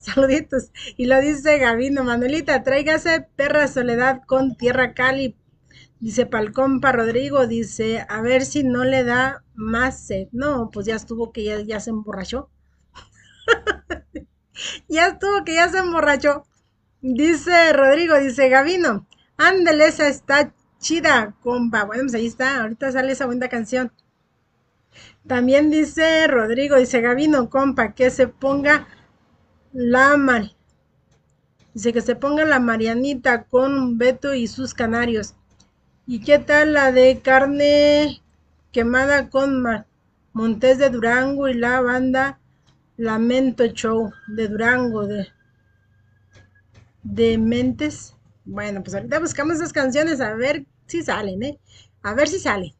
Saluditos. Y lo dice Gabino, Manuelita, tráigase perra soledad con tierra cali. Dice Palcompa Rodrigo, dice, a ver si no le da más sed. No, pues ya estuvo que ya se emborrachó. Ya estuvo que ya se emborrachó. Dice Rodrigo, dice Gabino, ándale, esa está chida, compa. Bueno, pues ahí está, ahorita sale esa buena canción. También dice Rodrigo, dice Gabino, compa, que se ponga la Mari. Dice que se ponga la Marianita con Beto y sus canarios. ¿Y qué tal la de carne quemada con Montes de Durango y la banda Lamento Show de Durango de Mentes? Bueno, pues ahorita buscamos esas canciones a ver si salen, ¿eh? A ver si salen.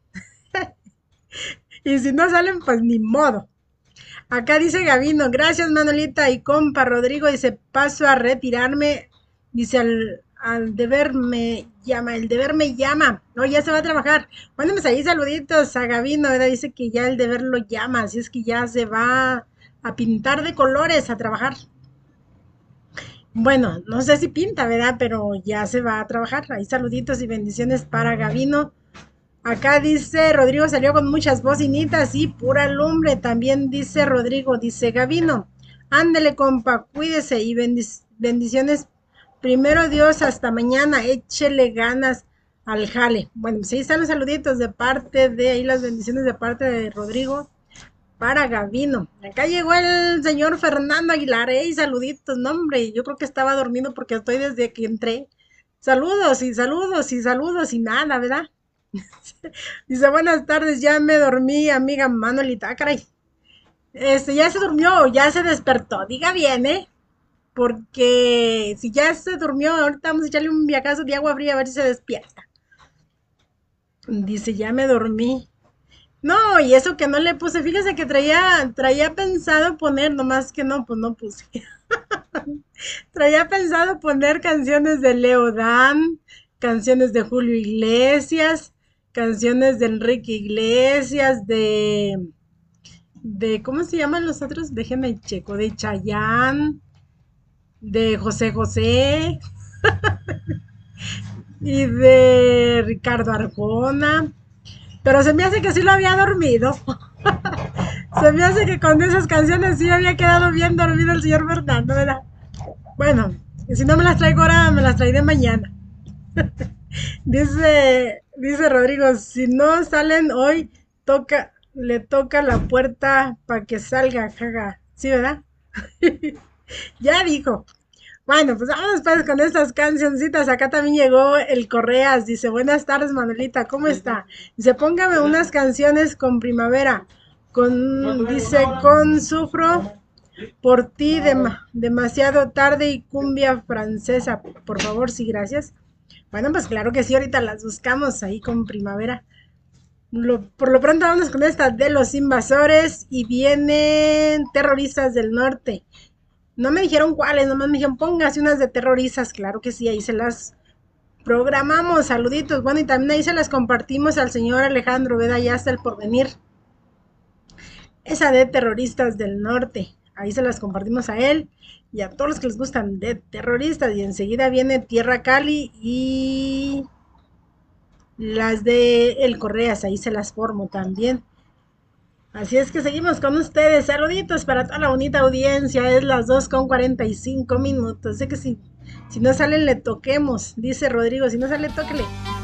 Y si no salen, pues ni modo. Acá dice Gavino, gracias Manolita y compa Rodrigo, dice, paso a retirarme, dice, al deber me llama, el deber me llama, no, ya se va a trabajar. Bueno, pues ahí saluditos a Gavino, ¿verdad? Dice que ya el deber lo llama, así es que ya se va a pintar de colores a trabajar. Bueno, no sé si pinta, ¿verdad? Pero ya se va a trabajar. Ahí saluditos y bendiciones para Gavino. Acá dice Rodrigo salió con muchas bocinitas y pura lumbre. También dice Rodrigo, dice Gavino, ándele compa, cuídese y bendiciones. Primero Dios, hasta mañana, échele ganas al jale. Bueno, pues ahí están los saluditos de parte de, ahí las bendiciones de parte de Rodrigo para Gavino. Acá llegó el señor Fernando Aguilar, saluditos, no hombre, yo creo que estaba dormido porque estoy desde que entré. Saludos y saludos y saludos y nada, ¿verdad? Dice, buenas tardes, ya me dormí, amiga Manuelita. Ah, caray. Ya se durmió, ya se despertó. Diga bien, ¿eh? Porque si ya se durmió, ahorita vamos a echarle un viacazo de agua fría a ver si se despierta. Dice, ya me dormí. No, y eso que no le puse, fíjese que traía pensado poner, nomás que no, pues no puse. Traía pensado poner canciones de Leo Dan, canciones de Julio Iglesias, canciones de Enrique Iglesias, ¿cómo se llaman los otros? Déjenme checo, de Chayanne, de José José y de Ricardo Arjona. Pero se me hace que sí lo había dormido. Se me hace que con esas canciones sí había quedado bien dormido el señor Fernando, ¿verdad? Bueno, y si no me las traigo ahora, me las traeré mañana. Dice Rodrigo, si no salen hoy, le toca la puerta para que salga, jaja. ¿Sí, verdad? Ya dijo. Bueno, pues vamos pues con estas cancioncitas. Acá también llegó el Correas. Dice, buenas tardes, Manuelita, ¿cómo está? Dice, póngame unas canciones con primavera. Dice, con Sufro por ti demasiado tarde y cumbia francesa. Por favor, sí, gracias. Bueno, pues claro que sí, ahorita las buscamos ahí con primavera. Por lo pronto vamos con esta de los invasores y vienen terroristas del norte. No me dijeron cuáles, nomás me dijeron póngase unas de terroristas, claro que sí, ahí se las programamos, saluditos, bueno, y también ahí se las compartimos al señor Alejandro Veda, ya hasta el porvenir, esa de terroristas del norte, ahí se las compartimos a él y a todos los que les gustan de terroristas, y enseguida viene Tierra Cali y las de El Correas, ahí se las formo también. Así es que seguimos con ustedes. Saluditos para toda la bonita audiencia. Es las 2:45 minutos. Sé que si no salen, le toquemos. Dice Rodrigo, si no sale, tóquele.